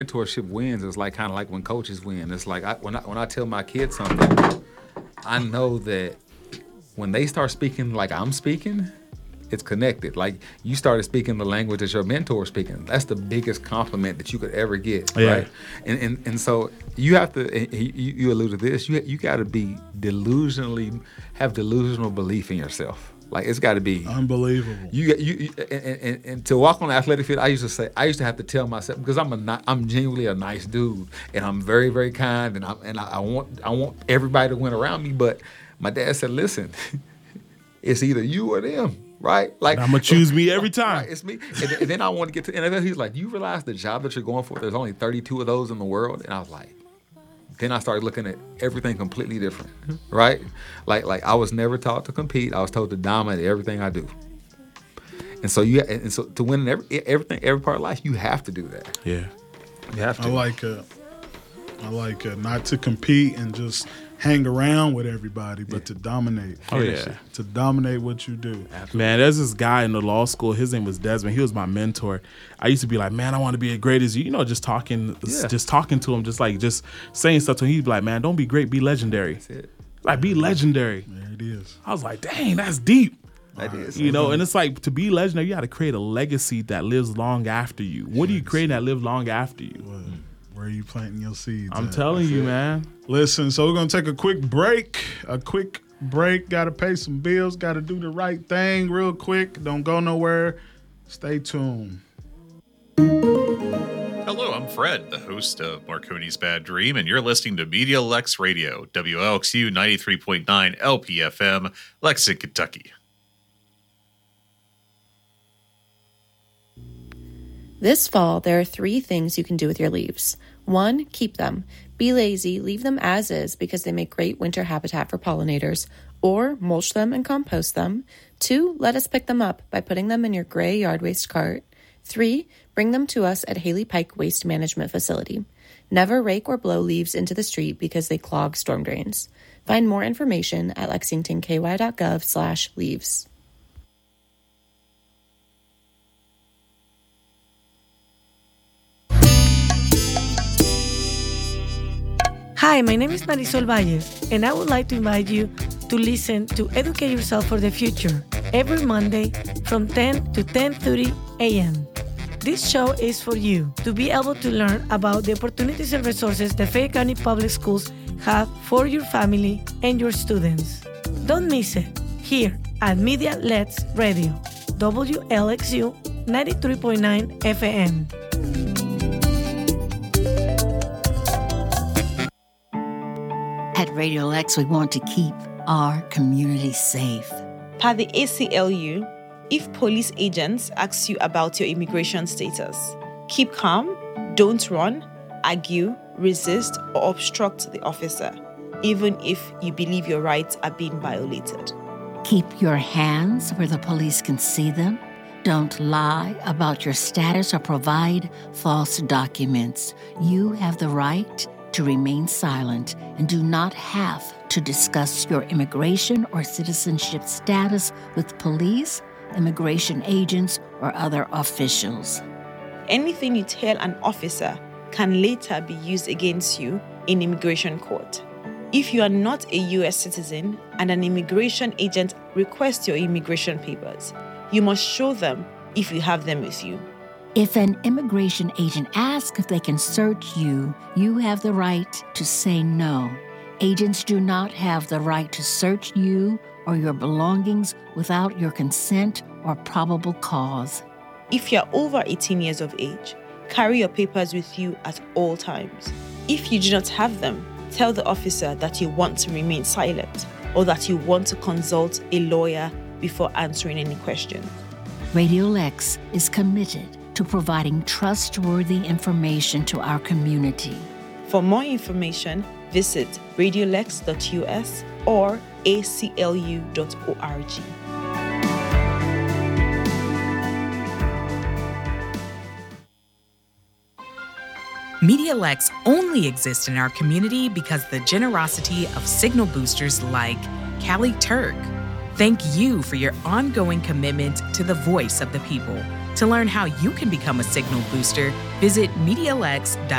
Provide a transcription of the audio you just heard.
mentorship wins is like kind of like when coaches win. It's like when I tell my kids something, I know that when they start speaking like I'm speaking, it's connected. Like you started speaking the language that your mentor is speaking. That's the biggest compliment that you could ever get, right? And so you have to. You alluded to this. You got to be have delusional belief in yourself. Like it's got to be unbelievable. And to walk on the athletic field, I used to have to tell myself, because I'm genuinely a nice dude, and I'm very, very kind, and I want everybody to win around me. But my dad said, listen, it's either you or them, right? Like I'm gonna choose me every time. Right, it's me. And then I want to get to NFL. He's like, you realize the job that you're going for? There's only 32 of those in the world, and I was like. Then I started looking at everything completely different, right? Like I was never taught to compete. I was told to dominate everything I do. And so to win in every part of life, you have to do that. Yeah, you have to. I like not to compete and just hang around with everybody, but to dominate. Oh, yeah. To dominate what you do. Absolutely. Man, there's this guy in the law school. His name was Desmond. He was my mentor. I used to be like, man, I want to be as great as you. You know, just talking to him, just saying stuff to him. He'd be like, man, don't be great, be legendary. That's it. Like, be legendary. There it is. I was like, dang, that's deep. That is. You know, and it's like, to be legendary, you got to create a legacy that lives long after you. What are you creating that lives long after you? Where are you planting your seeds? I'm telling you, man. Listen, so we're going to take a quick break. Got to pay some bills. Got to do the right thing real quick. Don't go nowhere. Stay tuned. Hello, I'm Fred, the host of Marconi's Bad Dream, and you're listening to Media Lex Radio, WLXU 93.9 LPFM, Lexington, Kentucky. This fall, there are 3 things you can do with your leaves. 1, keep them. Be lazy, leave them as is because they make great winter habitat for pollinators. Or mulch them and compost them. 2, let us pick them up by putting them in your gray yard waste cart. 3, bring them to us at Haley Pike Waste Management Facility. Never rake or blow leaves into the street because they clog storm drains. Find more information at lexingtonky.gov/leaves. Hi, my name is Marisol Valles, and I would like to invite you to listen to Educate Yourself for the Future every Monday from 10 to 10:30 a.m. This show is for you to be able to learn about the opportunities and resources the Fayette County Public Schools have for your family and your students. Don't miss it here at Media Let's Radio, WLXU 93.9 FM. At Radio Lex, we want to keep our community safe. Per the ACLU, if police agents ask you about your immigration status, keep calm, don't run, argue, resist, or obstruct the officer, even if you believe your rights are being violated. Keep your hands where the police can see them. Don't lie about your status or provide false documents. You have the right to remain silent and do not have to discuss your immigration or citizenship status with police, immigration agents, or other officials. Anything you tell an officer can later be used against you in immigration court. If you are not a U.S. citizen and an immigration agent requests your immigration papers, you must show them if you have them with you. If an immigration agent asks if they can search you, you have the right to say no. Agents do not have the right to search you or your belongings without your consent or probable cause. If you're over 18 years of age, carry your papers with you at all times. If you do not have them, tell the officer that you want to remain silent or that you want to consult a lawyer before answering any questions. Radio Lex is committed to providing trustworthy information to our community. For more information, visit radiolex.us or aclu.org. Media Lex only exists in our community because the generosity of signal boosters like Callie Turk. Thank you for your ongoing commitment to the voice of the people. To learn how you can become a Signal booster, visit MediaLex.com.